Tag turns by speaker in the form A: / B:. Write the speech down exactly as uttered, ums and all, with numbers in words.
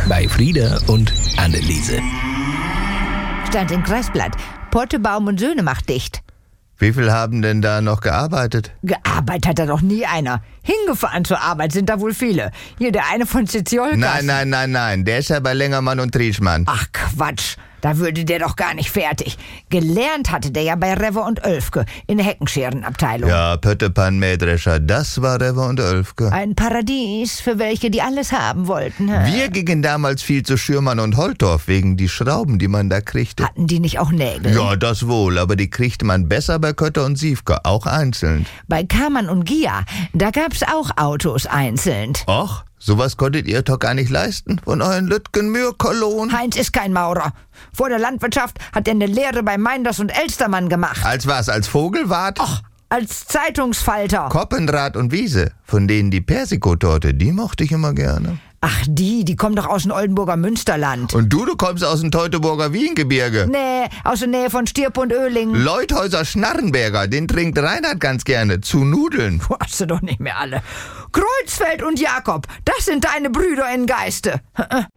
A: bei Frieda und Anneliese.
B: Stand im Kreisblatt. Portebaum und Söhne macht dicht.
C: Wie viel haben denn da noch gearbeitet?
B: Gearbeitet hat da doch nie einer. Hingefahren zur Arbeit sind da wohl viele. Hier der eine von Ziziolkas.
C: Nein, nein, nein, nein. Der ist ja bei Lengermann und Trieschmann.
B: Ach Quatsch, da würde der doch gar nicht fertig. Gelernt hatte der ja bei Rever und Oelfke in der Heckenscherenabteilung.
C: Ja, Pöttepan Mähdrescher, das war Rever und Oelfke.
B: Ein Paradies für welche, die alles haben wollten.
C: Wir gingen damals viel zu Schürmann und Holtorf wegen die Schrauben, die man da kriegte.
B: Hatten die nicht auch Nägel?
C: Ja, das wohl, aber die kriegte man besser bei Kötter und Siefke, auch einzeln.
B: Bei Kamann und Gia, da gab's auch Autos einzeln.
C: Och, sowas konntet ihr doch gar nicht leisten von euren Lütgen-Mühr-Kolonnen.
B: Heinz ist kein Maurer. Vor der Landwirtschaft hat er eine Lehre bei Meinders und Elstermann gemacht.
C: Als was, als Vogelwart?
B: Och, als Zeitungsfalter.
C: Koppenrad und Wiese, von denen die Persikotorte, die mochte ich immer gerne.
B: Ach, die, die kommen doch aus dem Oldenburger Münsterland.
C: Und du, du kommst aus dem Teutoburger Wiengebirge.
B: Nee, aus der Nähe von Stirp und Oehling.
C: Leuthäuser Schnarrenberger, den trinkt Reinhard ganz gerne, zu Nudeln.
B: Du hast du doch nicht mehr alle. Kreuzfeld und Jakob, das sind deine Brüder in Geiste.